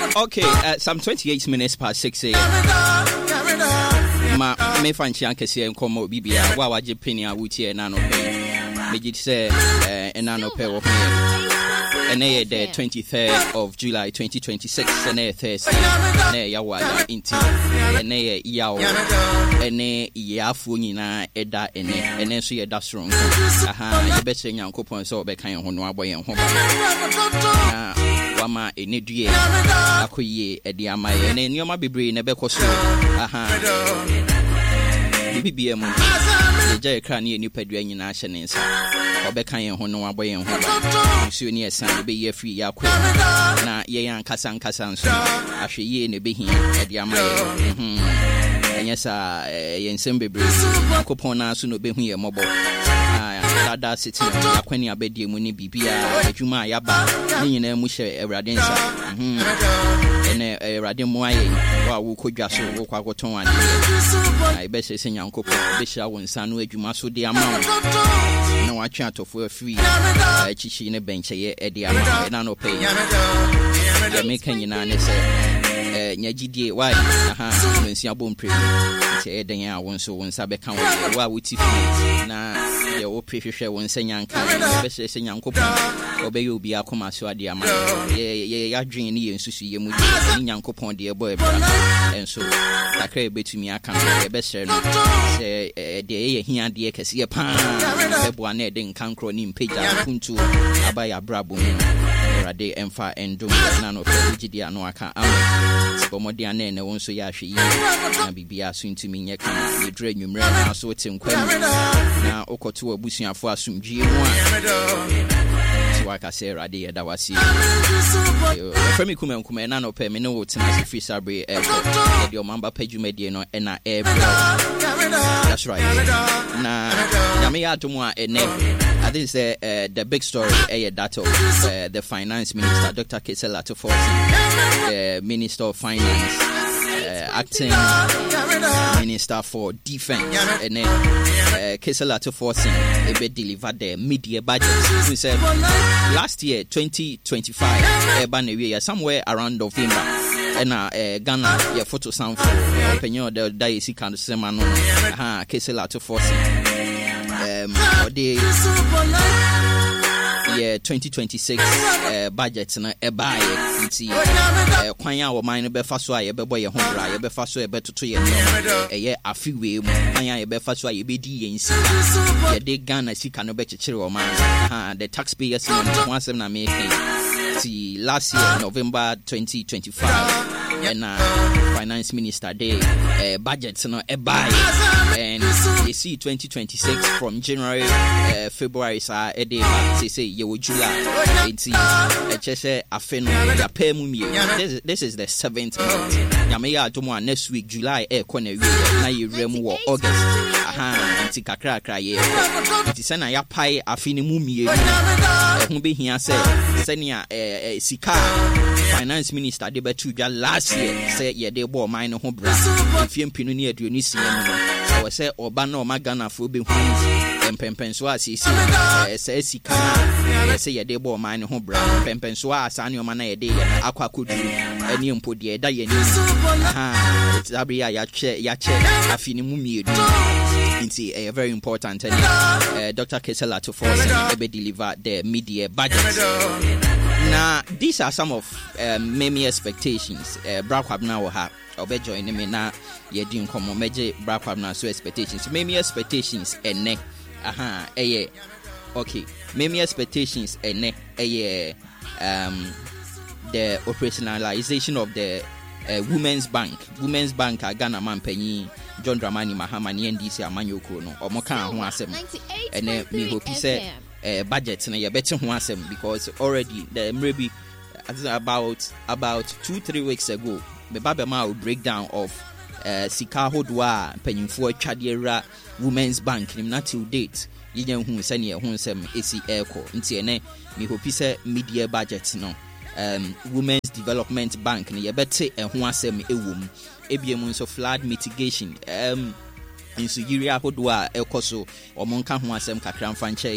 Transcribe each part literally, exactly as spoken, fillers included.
Okay, uh, some twenty-eight minutes past six a.m. Ma me fan chanke se enkomo bibia wa waje peni a wuti e na no pe. Me git say eh na no pe wo pe. And the twenty-third of July twenty twenty-six, and a Thursday, and a Yawa inti, and a Yao, and a Yafunina, Eda, and and then she a that's wrong. Aha, you better young coupon so be kind of one boy and home. Wama a Nidia, Akuye, Ediama, and then you might be bringing a beco. Aha, B B M, the Jay Crani, new Pedrian Nation inside. Obeka yen ho no aboye ho ba nsu ni esan be ye free ya kwa na ye yan kasan kasan so ahwe ye ne be hia e de ama ye mhm enye sa yen sem bebre kopon na so no be hu ye mobo ah dada city ya kwani abedie mu ni bibia adwuma ya ba ni nyina mu hye ewrade nsa mhm ene ewrade mu aye wa wo kodwa so wo kwa goton ade ai be se nyankopon be hia wo nsa no adwuma so de ama na wa twa atofo free chichi ne benche ye e de ama na no pay ya me kan nyina ne se eh nyagidie why aha nsia bom pre che eden ya won so won sa be kan wo wa wuti free na ye wo prehwehwe won sanyanka be se se nyankopon obe obi akoma so ade ama ye ye ya dwen ne ye nsusu ye mu ye nyankopon de e boy bra enso takra betumi aka ye be se no se de ye hia de kese ye pa be bo na de nkankro ni mpeja kuntu abaya brabo rade emfa endum na no pejidi anu aka am bomodi ane ne won so ya hwe yi na bibia so ntumi nye kan ye dra nwumre na so tinkwam na okoto abusuafo asumdwie mu a so aka se rade ye da wasi fami kuma kuma na no pe me no tena free sabre e de omamba pejumedie no e na e that's right na nyame ya to mu a ene I think it's uh, uh, the big story uh, that of uh, the finance minister, Doctor Kesela Tuforsi, the minister of finance, uh, acting minister for defense, and then uh, Kesela Tuforsi uh, delivered the mid-year budget. We said last year, twenty twenty-five, uh, somewhere around November. And uh, Ghana, your photo sound for opinion the days he can't say man. Ah, Kesela Tuforsi. Um, the yeah twenty twenty-six uh, budget na e buy nti kwan ya wo man be fa so a ye be boy ye ho bra ye be fa so e be toto ye no e ye afiwe mu kwan ya ye be fa so a ye be di ye nsika ye de Ghana sika no be chechire wo man ha the taxpayers no one seven na make ti last year November twenty twenty-five and uh, finance minister day uh, budget no e buy and you see twenty twenty-six from January uh, February sa e dey say say ye wo July eighteen e chese afeno ya pay mu mi this this is the seventh month ya me ya atomo next week July e ko na wi na ye rem wo August aha nti kakra kakra ye nti se na ya pai afini mu mi e ho be hia se senia eh sika finance minister de betu dwa last year say ye de bo man no ho bra fie mpinu ne aduoni sie mu no so say oba na o magana fo be hu empempenso asisi eh say sika na say ye de bo man no ho bra empempenso asa ne o ma na ye de ye akwa koduru eni mpo de da ye ni ha zabri ya ya che ya che afini mu miedu nti eh very important and uh, Doctor Kesela Tuforsi be deliver the mid-year budget. Now these are some of um, many expectations uh, Brakwab now will have obe join me na ye din komo meje Brakwab na so expectations many expectations ene aha eh okay many expectations ene eh um the operationalization of the uh, Women's Bank Women's Bank Ghana man penyi John Dramani Mahama ni N D C amanyoko no omoka ho asem ene me hope say uh, budget na ye better ho asem because already the maybe about about two three weeks ago me baba ma breakdown of uh, sika hodwa panyimfo atwadera Women's Bank nim na till date yen hu se ne hu nsem esi eko nti ene me hope say mid-year budget no um Women's Development Bank ne ye better e ho asem ewom ebiemu nso flood mitigation um inso yiri ahodo a ekoso omonka ho asem kakra mfa nche yen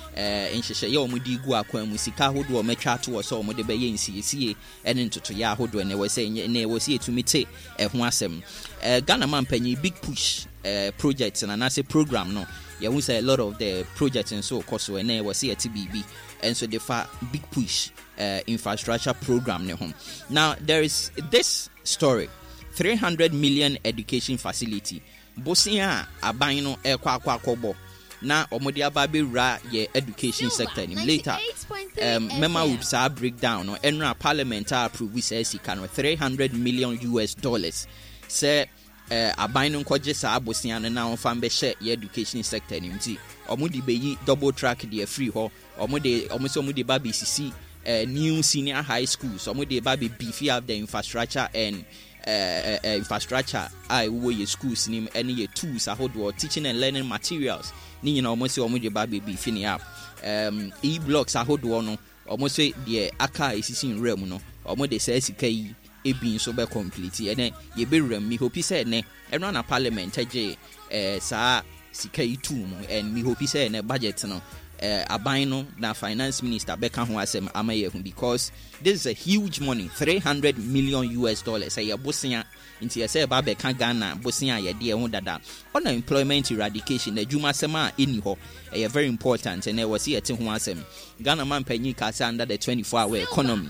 eh nhyehyɛ ye omo di gu akwan mu sika hodo o metwa to wo so omo de be ye nsiesie ene ntoto ya hodo ne wo se ne wo se etumi te ehho asem eh Ghana man panyi big push eh projects na na say program no yeah we say a lot of the projects and so course we na wo se eti bibi and so the fa big push uh, infrastructure program ne home. Now there is this story, three hundred million education facility bosia aban no ekwa akwa akobo na omodi ababe ra ye education sector ni later um mema would say breakdown no enra parliament approve say sika no three hundred million U S dollars say uh, aban no koje sa abosia no na onfa mbe share ye education sector ni nti omodi beyi double track the free ho omodi omoso omodi ba B C C uh, new senior high schools omodi ba be beefy up the infrastructure and uh, uh, uh, infrastructure I wo ye schools nim any ye tools ahodo teaching and learning materials ni nyina omoso omodi ba be beefy up um e blocks ahodo no omoso the aka esisi nrem no omodi say sika yi ebi so be complete ene ye be rem mi hope say ne enra na parliament age eh sa sika yi tu mu and mi hope say ne budget no eh aban no na finance minister beka ho asem amaye hu because this is a huge money, three hundred million U S dollars say bosia inti say ba beka Ghana bosia ye de ho dada unemployment eradication adwuma sema eni ho eh very important and e was here te ho asem Ghana man panyi kasa under the twenty-four hour economy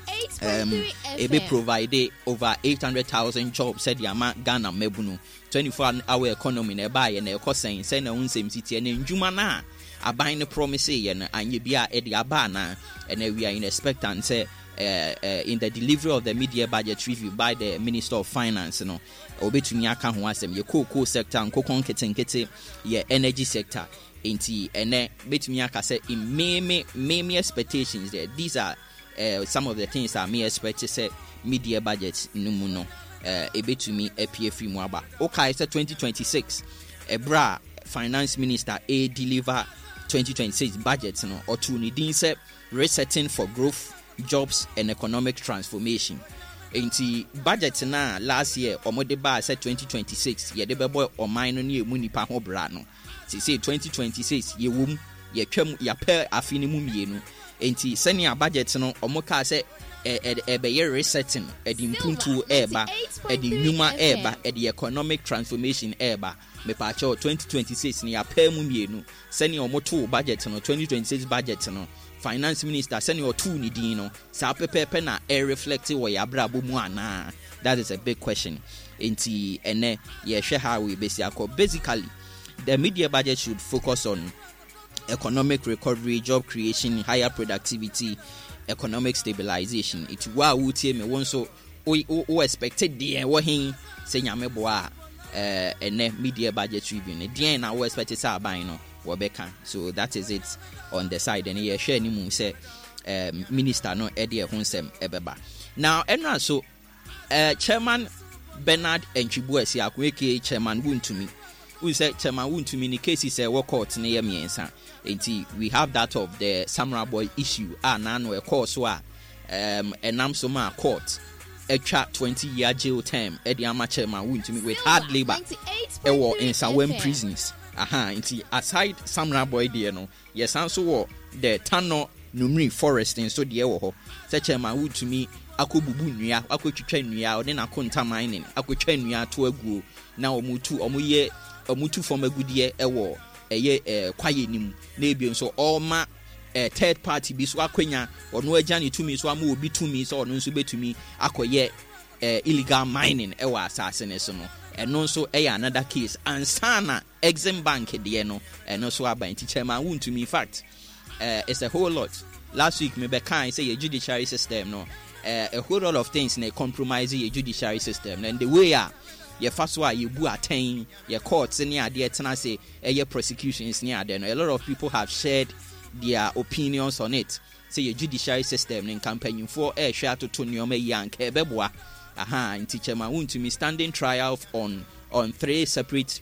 um e be provide over eight hundred thousand jobs said yama Ghana mebunu twenty-four hour economy na ba ye na ekosen say na unsem city na ndwuma na aban ne promise ye na anye bia e de aba na and we are in expectant say Uh, uh, in the delivery of the mid-year budget review by the Minister of Finance, you know, obetumi aka ho asem ye cocoa sector and cocoa nkete ye energy sector inti ene betumi aka say in meme meme expectations there. These are uh, some of the things that me expect to say mid-year budget numu no uh, ebetumi apie free mu aba. Okay, say twenty twenty-six ebra finance minister a deliver twenty twenty-six budget no or two ni din say resetting for growth, jobs and economic transformation. Enti budget na last year omode ba say twenty twenty-six ye de bebo o man no ne emu nipa ho bra no. Ti say twenty twenty-six ye wom ye twam ya pe afini mu mienu. Enti senior budget no omoka say e e be ye resetting e di mpuntu eba e di nyuma eba e di economic transformation eba me pa cho twenty twenty-six ni ya pe mu mienu senior omoto budget no twenty twenty-six budget no finance minister senior two ni din no sa pepepe na e reflect wo ya brabo mu ana. That is a big question. Enti ene ye hwe how we basically basically the media budget should focus on economic recovery, job creation, higher productivity, economic stabilization. It wa wutie me won so o expected the wo hin se nyame boa eh ene media budget review ne den na wo expect say aban no wo beka. So that is it on the side and ye share ni mu say um, minister no e de ho nsem ebeba. Now enra so uh, chairman Bernard Enchibu esi akweke chairman Wuntumi who say chairman Wuntumi ni case say wo court na ye miensa. Enti we have that of the Samurai Boy issue ah na no e court so a um enam so ma court etwa twenty year jail term e de ama chairman Wuntumi with hard labor e wo in Sawem prisons. Aha, inti aside Samurai Boy there no yes and so wo the Tano Numri forest in so there wo ho such a man would to me akobubu nua akotwitwa nua ode na konta mining akotwa nua to aguo na omutu omuye omutu form agudie e wo eye eh kwaye nim na ebien so all a third party bi so akwanya ono agya ne tumi so ama obi tumi so ono nso betumi akoye eh, illegal mining e wa asase ne so no eno nso e another case ansana Exim Bank de no eno so aban ti chairman Wuntumi. In fact uh, it's a whole lot. Last week me be kan say your judiciary system no uh, a whole lot of things na compromise your judiciary system and the way ah your first one you bu attain your courts any ade tena say eh your prosecutions near there no a lot of people have shared their opinions on it. Say your judiciary system in campaign for eh hwa to to nyoma yank e beboa aha in teacher ma Wuntumi standing trial on on three separate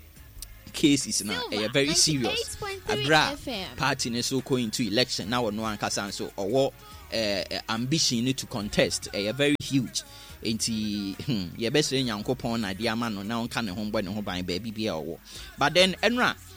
cases now a very serious abra party ne so going to election now no ankasa so or uh, ambition to contest a very huge enti ye best yankopon na dia ma no na onka ne ho bɔ ne ho ban ba bibia owo but then enra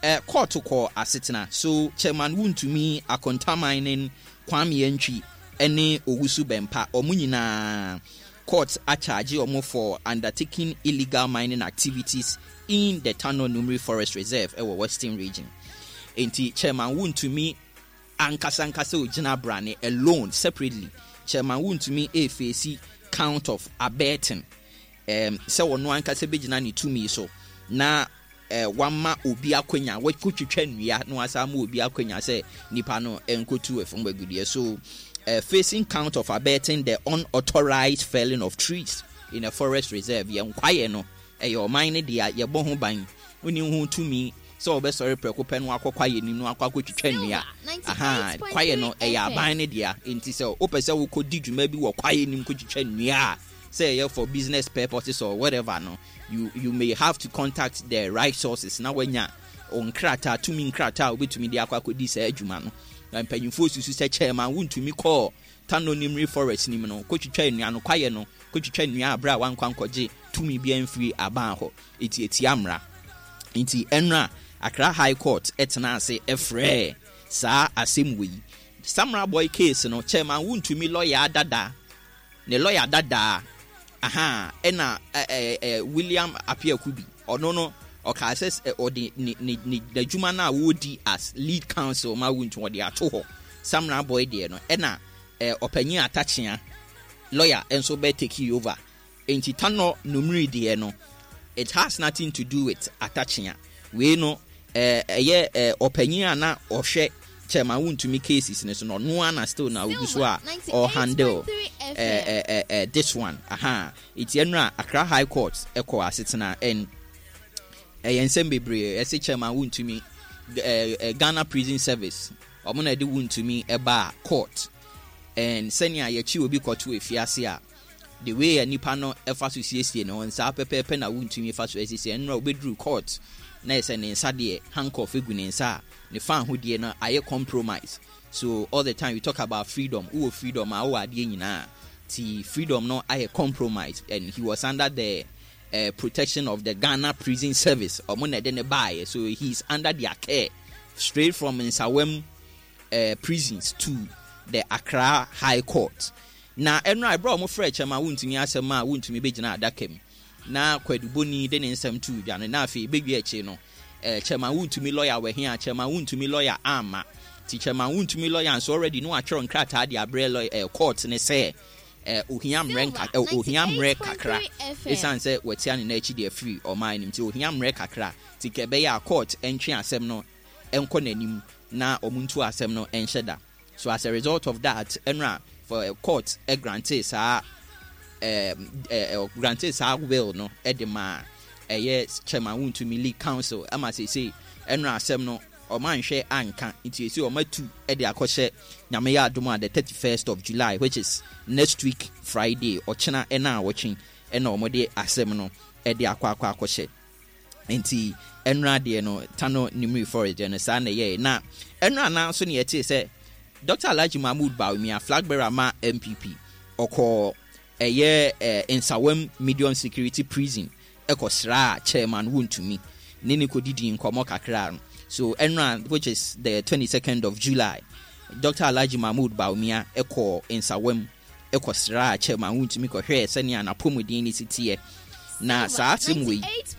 uh, court to call asetena. So chairman wuntumi akontaminen Kwame Entry any Owusu Bempa omu nyina court a charge omo for undertaking illegal mining activities in the Tano Numri Forest Reserve ewo Western Region. Enti chairman wuntumi ankasa ankasa ojina brane alone separately. Chairman wuntumi e face count of abetting. Um, se wono ankasa begina ni tumi so na eh, wama obi akwenya wakutwetwa nnua no asama obi akwenya se nipa no enkotu efungbagudiye. So uh, facing count of abetting the unauthorized felling of trees in a forest reserve ye nkwaye no e your mine dia ye bo ho ban oni hu tumi so obe sorry prekope no akokwaye ni no akokotwetwa nnua aha kwaye no e ya ban ne dia enti se opese wo kodi dwuma bi wo kwaye ni nkotwetwa nnua say yeah, for business purposes or whatever no you you may have to contact the right sources now when ya on krata to me krata obi to me dia akodi say adwuma no na mpanyimfo susu say chairman wuntumi call Tano Numri Forest nim no kotwitwa nnua no kwaye no kotwitwa nnua abra wankwankwaje to me bia mfiri aban ho eti eti amra enti enra Accra High Court etena ase efre sa asemwe Samra boy case no chairman wuntumi lawyer dada ne lawyer dada aha ena eh, eh, William Apia Kubi ono no oka says or the ni ni the juma na wodi as lead counsel ma wuntu wodi ato ho Samra boy de no ena eh, opanyi atachia lawyer enso be take over enti Tano Numri de no it has nothing to do with atachia we no eh eh, eh opanyi ana ohwe chairman wuntumi cases ne so no no ana still na oguso a or handle uh, uh, uh, uh, this one aha it's enra Accra High Court eko asetena en ensem bebre ese chairman wuntumi Ghana Prison Service omo na de wuntumi eba court and senia ye chi obi kotu efiase a the way anipa no efa so siesie no nsa pepepe na wuntumi fa so siesie enra obedru court na ese ne nsa de handcuff egu ne nsa ne fan ho de no aye compromise. So all the time we talk about freedom, who freedom our ade nyina ti freedom no aye compromise, and he was under the uh, protection of the Ghana Prison Service omo na de ne buy, so he's under their care straight from Nsawam uh, prisons to the Accra High Court. Na enra I brought mo fresh ma wuntumi asema wuntumi begina adakem na kwaduboni de ne nsam tu dwane na afi begwi eche no eh chairman wuntumi lawyer we here chairman wuntumi lawyer ama ti chairman wuntumi lawyer so already no atro nkrata de abre eh, court ne say eh ohiam renka eh, ohiam re kakra esan say wetia ne na echi de free o man nim ti ohiam re kakra ti kebe ya court entwe asem no enko nanim na omuntu asem no enhyeda. So as a result of that enra for a court e grante sa um uh, granted sa will no edema eh yes chairman wuntumi league council ama say say enra asem no o man hwe anka nti esi o matu e de akɔhye nyame ya adom the thirty-first of July, which is next week Friday or china ena watching ena o mode asem no e de akɔ akɔ akɔhye nti enra de no Tano Numri Forest no sa na ye na enra na so ne yete say Doctor Alhaji Mahmood Bawumia flag bearer ma M P P oko eye eh, Nsawam medium security prison ekosra chairman wuntumi nini kodidi nkomo kakra. So enran, which is the twenty-second of July, Doctor Alhaji Mahmood Bawumia eko Nsawam ekosra chairman wuntumi ko hwe senia na pomudi ni sitie na saa asemwe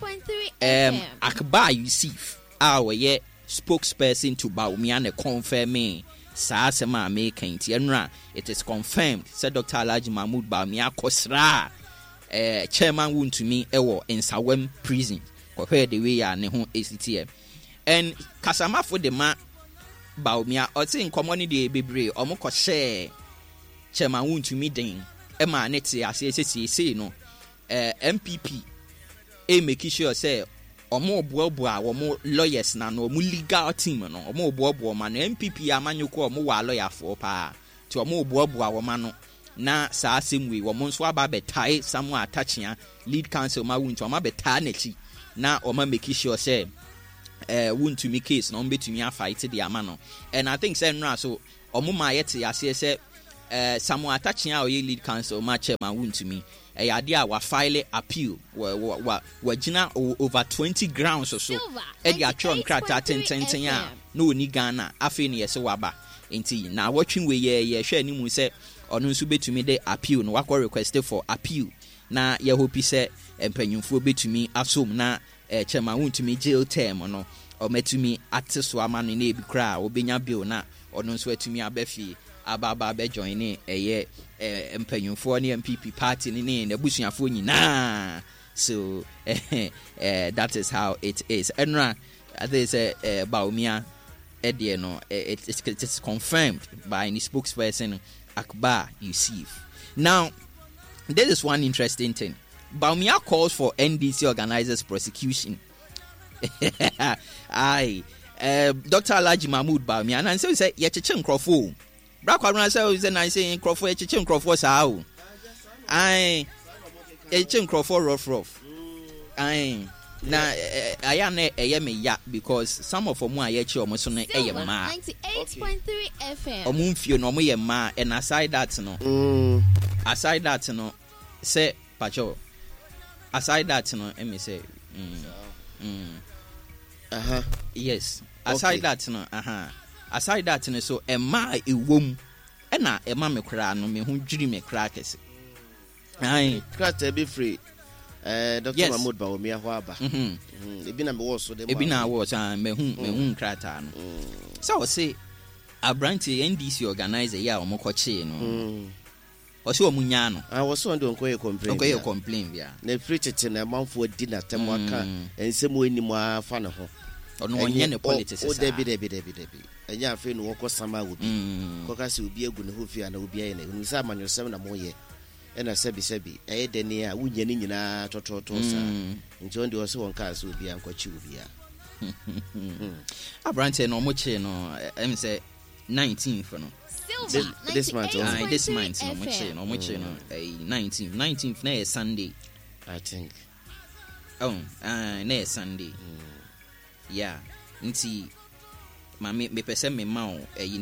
um Akbar Yusuf our ye spokesperson to Bawumia ne confirming Sa sema make enra it is confirmed said Doctor Alhaji Mahmood Bawumia kosra eh chairman wuntumi ewo Nsawam prison ko hwe the way ya ne ho esitie and kasama for the ma Bawumia o tin common de bebre omo ko share chairman wuntumi den e ma ne te ase sesese no eh M P P e make sure say omo oboaboa omo lawyers na no omo legal team no omo oboaboa ma no M P P amanyoko omo wa lawyer for pa ti omo oboaboa wo ma no na saa semwe omo nso aba betai samu atachia lead counsel ma wuntu omo betai na chi na omo make sure say eh wuntumi case no betumi a fight the ama no. And I think say nra so omo ma yete ase say uh, Samuel Atachia or lead council ma chairman won to me a idea wa file appeal wa wa wa gina over twenty grounds or so e dia tron krata ten ten ten a no ni Ghana afi ne yese waba enti na watching we ye ye hwe animu se ono nso betumi de appeal no wakọ request for appeal na ye hope se empanyumfo betumi asom na eh, chairman won to me jail term no o metumi ateso amano na ebi kra obenya bill na ono nso atumi abafi ababa be join ni eye empanyumfo ne M P P party ni ne abusuafo nyina so eh, eh, that is how it is enra there is a uh, Bawumia edie no it, it, it is confirmed by the spokesperson Akbar Yusuf. Now there is one interesting thing. Bawumia calls for N D C organizers prosecution. Aye, uh, Doctor Alhaji Mahmood Bawumia and so say ye cheche nkrofo. Bra kwabra say say na say nkrofo ye cheche nkrofo sa o. Aye, ye cheche nkrofo rough rough. Aye. Na aya na eye me ya because some of them are yechi omo so na eye ma ninety-eight point three F M omo mfio no omo ye ma and aside that no mm. aside that no say pacho aside that no let me say mm, mm. uh-huh yes aside okay. that no uh-huh aside that no so e ma ewom e na e ma me kra no me hu dwiri me kra kese ai kra be free. Uh, Doctor Yes. Mahmood Bawumia Hwaba. Mhm. Mhm. Ebi na me wo so dem. Ebi na wo so me hu me hu krata no. So I say Abranti N D C organizer ya omokoche no. Mm. O se omunya no. Ah wo so ndo nkoye complain. Nkoye complain bia. Na free tete na manfo di na tem aka ensem onimu afa ne ho. Ono onye ne politics sa. O debi debi debi debi. Enya afi no wo kosama obi. Koka se obi agu ne ho fi ana obi aye na. Unu sa amanyosem na moye. Ena sebi sebi eye deni a wunye ni nyina tototo sa nti onde wo se won ka se obi ankwachi obi a Abrante no moche no em say nineteenth no Silver this month ah this month no moche no moche no nineteenth nineteenth na is Sunday I think oh ah na is Sunday yeah nti ma me me pese me ma o